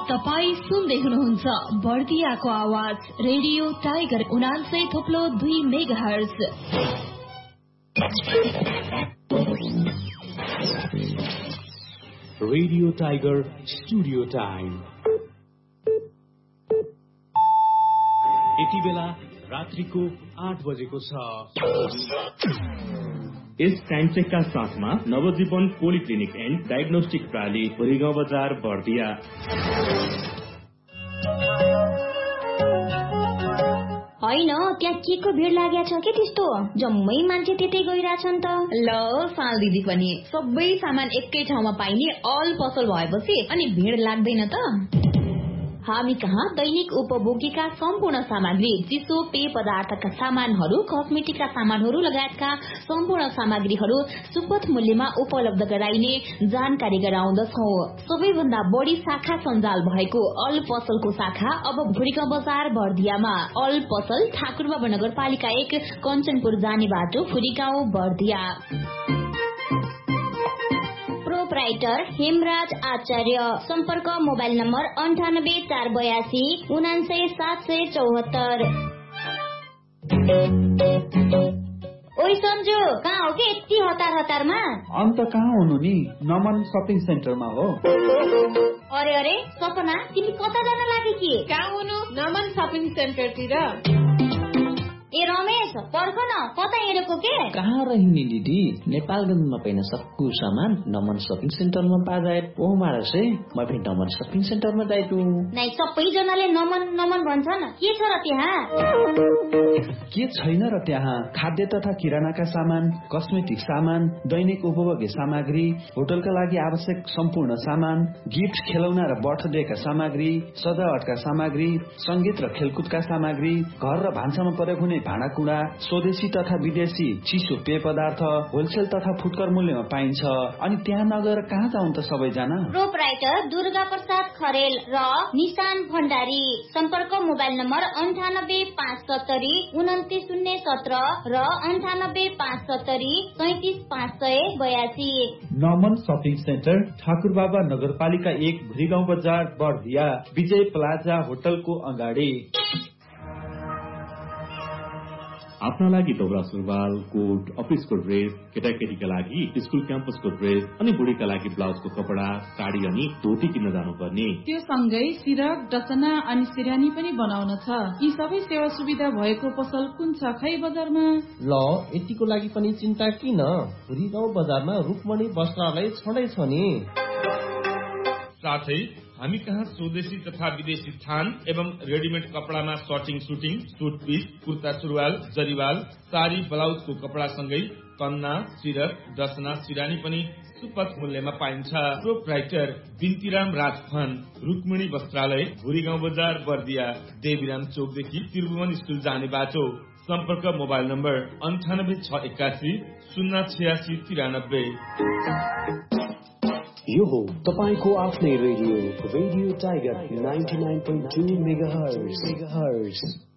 तपाई सुन्दै हुनुहुन्छ बर्दियाको आवाज radio tiger 89.2 megahertz. Radio tiger studio time यति बेला रात्रिको 8 बजेको छ। यस टाइम चेकका साथमा नवजीवन पोलिक्लिनिक एन्ड डायग्नोस्टिक प्रणाली भुरीगाउँ बजार बर्दिया। होइन त्यहाँ के को भिड लागेको छ के त्यस्तो? जम्मै मान्छे त्यतै गइराछन् त। ल साल दिदी पनि सबै सामान एकै ठाउँमा पाइने अल पसल भएपछि अनि भिड लाग्दैन त। हामी कहाँ दैनिक उपभोगीका सम्पूर्ण सामग्री, चिसो पेय पदार्थका सामानहरू, कस्मेटिकका सामानहरू लगायतका सम्पूर्ण सामग्रीहरू सुपथ मूल्यमा उपलब्ध गराइने जानकारी गराउँदछौ। सबैभन्दा बढी शाखा सञ्जाल भएको अल पसलको शाखा अब भुरीगाउँ बजार बर्दियामा। अल पसल ठाकुरबाबा नगरपालिका 1 कञ्चनपुर जाने बाटो भुरीगाउँ बर्दिया। प्रोपराइटर हेमराज आचार्य। सम्पर्क मोबाइल नम्बर 9848299774। ओइ सन्जु, कहाँ हो के यति हतारमा? अन्त कहाँ हुनु नि? नमन शपिङ सेन्टरमा हो। अरे अरे सपना, तिमी कता जान लागि कि? कहाँ हुनु? नमन शपिङ सेन्टरतिर। ए रमेश, पर्ख न, कता हिँडेको के? कहाँ रहिनी दिदी? नेपालगञ्जमा पाइन सक्कु सामान नमन शपिङ सेन्टरमा पाजाए ओ मारसे म पनि नमन शपिङ सेन्टरमा जाइतु। नाइ सबैजनाले नमन नमन भन्छन्, के छ र त्यहाँ? के छैन र त्यहाँ? खाद्य तथा किरानाका सामान, कस्मेटिक सामान, दैनिक उपभोग्य सामग्री, होटलका लागि आवश्यक सम्पूर्ण सामान, गिफ्ट, खेलौना र बर्थडेका सामग्री, सजावटका सामग्री, संगीत र खेलकुदका सामग्री, घर र भान्सामा प्रयोग हुने भाँडाकुँडा, स्वदेशी तथा विदेशी चिसो पेय पदार्थ होलसेल तथा फुटकर मूल्यमा पाइन्छ। अनि त्यहाँ नगएर कहाँ जाउँ त सबैजना? प्रोपराइटर दुर्गा प्रसाद खरेल र निशान भण्डारी। सम्पर्क मोबाइल नम्बर 9857093017 र 9857037582। नमन शपिङ सेन्टर ठाकुरबाबा नगरपालिका 1 भुरीगाउँ बजार बर्दिया, विजय प्लाजा होटलको अगाडि। आफ्ना लागि दौरा सुरुवाल, कोट, अफिसको ड्रेस, केटाकेटीका लागि स्कुल क्याम्पसको ड्रेस अनि बुढीका लागि ब्लाउजको कपडा, साडी अनि धोती किन्न जानुपर्ने। त्यो सँगै सिरक, डसना अनि सिरानी पनि बनाउन छ। यी सबै सेवा सुविधा भएको पसल कुन छ खै बजारमा? ल यतिको लागि पनि चिन्ता किन? भुरीगाउँ बजारमा रुक्मणी वस्त्रालय छँदै छ नि। साथै हामी कहाँ स्वदेशी तथा विदेशी थान एवं readymade कपडामा shirting, shooting, suit piece, kurta सुरुवाल, जरीवाल, साडी, ब्लाउजको कपडा सँगै कन्ना, सिरक, डसना, सिरानी पनि सुपथ मूल्यमा पाइन्छ। प्रोपराइटर बिन्तीराम राजफन, रुक्मिणी वस्त्रालय, भुरीगाउँ बजार बर्दिया, देवीराम चौकदेखि त्रिभुवन स्कुल जाने बाटो। सम्पर्क मोबाइल नम्बर 9861808693। यो हो तपाईको आफ्नै रेडियो टाइगर 99.2 मेगाहर्ज।